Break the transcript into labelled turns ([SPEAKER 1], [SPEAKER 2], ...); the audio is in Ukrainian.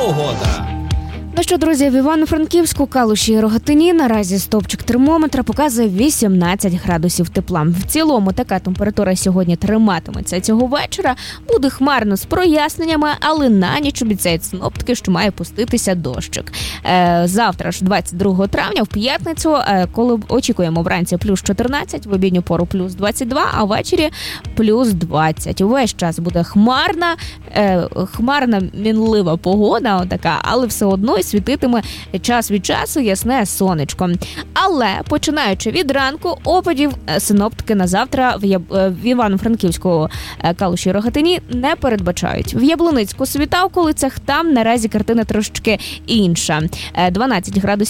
[SPEAKER 1] погода.
[SPEAKER 2] Ну що, друзі, в Івано-Франківську, Калуші і Рогатині наразі стовпчик термометра показує 18 градусів тепла. В цілому така температура сьогодні триматиметься цього вечора. Буде хмарно з проясненнями, але на ніч обіцяють синоптики, що має пуститися дощик. Завтра ж, 22 травня, в п'ятницю, коли очікуємо вранці плюс 14, в обідню пору плюс 22, а ввечері плюс 20. Увесь час буде хмарна, мінлива погода, отака, але все одно світитиме час від часу ясне сонечко. Але, починаючи від ранку, опадів синоптики на завтра в Івано-Франківську, Калуші і Рогатині не передбачають. В Яблуницьку, Світавколицях, там наразі картина трошечки інша. 12 градусів